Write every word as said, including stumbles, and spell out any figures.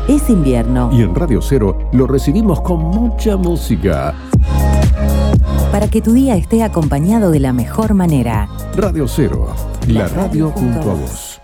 Es invierno. Y en Radio Cero lo recibimos con mucha música. Para que tu día esté acompañado de la mejor manera. Radio Cero, la radio junto a vos.